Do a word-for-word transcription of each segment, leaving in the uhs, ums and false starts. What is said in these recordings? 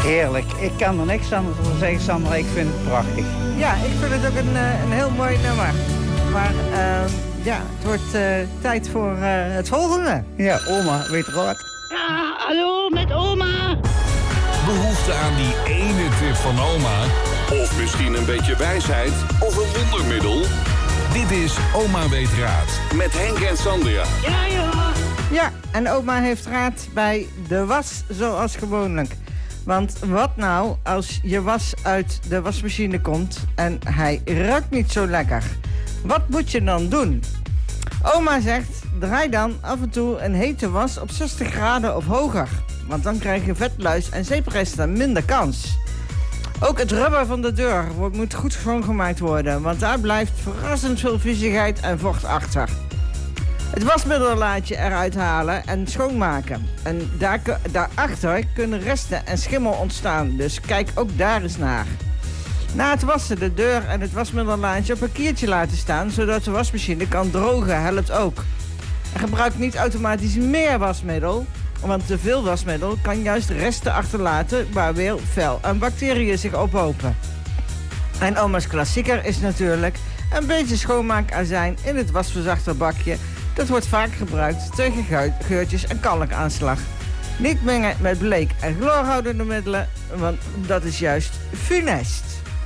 Heerlijk. Ik kan er niks anders van zeggen, Sandra. Ik vind het prachtig. Ja, ik vind het ook een, een heel mooi nummer. Maar uh, ja, het wordt uh, tijd voor uh, het volgende. Ja, oma, weet je wat? Ja, hallo, met oma. Behoefte aan die ene tip van oma? Of misschien een beetje wijsheid? Of een wondermiddel? Dit is Oma Weet Raad. Met Henk en Sandra. Ja, joh. Ja, en oma heeft raad bij de was zoals gewoonlijk. Want wat nou als je was uit de wasmachine komt en hij ruikt niet zo lekker? Wat moet je dan doen? Oma zegt, draai dan af en toe een hete was op zestig graden of hoger. Want dan krijg je vetluis en zeepresten minder kans. Ook het rubber van de deur moet goed schoongemaakt worden, want daar blijft verrassend veel viezigheid en vocht achter. Het wasmiddellaadje eruit halen en schoonmaken. En daar, daarachter kunnen resten en schimmel ontstaan, dus kijk ook daar eens naar. Na het wassen de deur en het wasmiddellaadje op een kiertje laten staan, zodat de wasmachine kan drogen, helpt ook. En gebruik niet automatisch meer wasmiddel, want te veel wasmiddel kan juist resten achterlaten waar weer vuil en bacteriën zich ophopen. En oma's klassieker is natuurlijk een beetje schoonmaakazijn in het wasverzachterbakje. Dat wordt vaak gebruikt tegen geurtjes en kalkaanslag. Niet mengen met bleek- en chloorhoudende middelen, want dat is juist funest.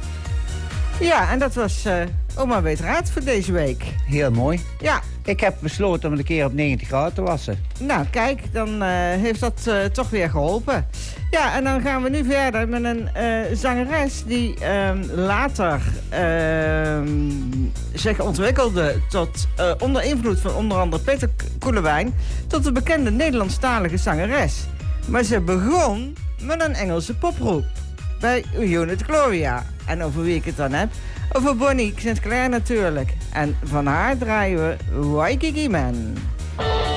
Ja, en dat was uh, oma weet raad voor deze week. Heel mooi. Ja. Ik heb besloten om het een keer op negentig graden te wassen. Nou, kijk, dan uh, heeft dat uh, toch weer geholpen. Ja, en dan gaan we nu verder met een uh, zangeres die uh, later uh, zich ontwikkelde tot, uh, onder invloed van onder andere Peter Koelewijn, tot een bekende Nederlandstalige zangeres. Maar ze begon met een Engelse poproep bij Unit Gloria. En over wie ik het dan heb? Over Bonnie Sinclair natuurlijk. En van haar draaien we Waikiki Man.